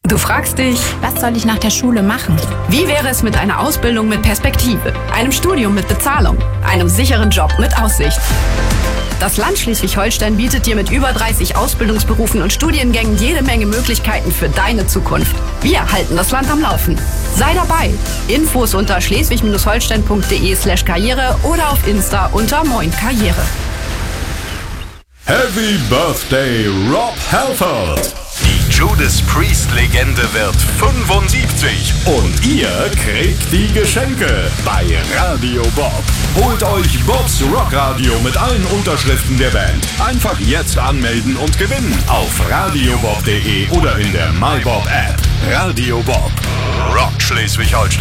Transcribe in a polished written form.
Du fragst dich, Was soll ich nach der Schule machen? wie wäre es mit einer Ausbildung mit Perspektive, einem Studium mit Bezahlung, einem sicheren Job mit Aussicht? Das Land Schleswig-Holstein bietet dir mit über 30 Ausbildungsberufen und Studiengängen jede Menge Möglichkeiten für deine Zukunft. Wir halten das Land am Laufen. Sei dabei. Infos unter schleswig-holstein.de/karriere oder auf Insta unter Moin Karriere. Happy Birthday, Rob Halford! Die Judas Priest-Legende wird 75 Und ihr kriegt die Geschenke bei Radio Bob. Holt euch Bobs Rockradio mit allen Unterschriften der Band. Einfach jetzt anmelden und gewinnen auf radiobob.de oder in der MyBob App. Radio Bob, Rock Schleswig-Holstein.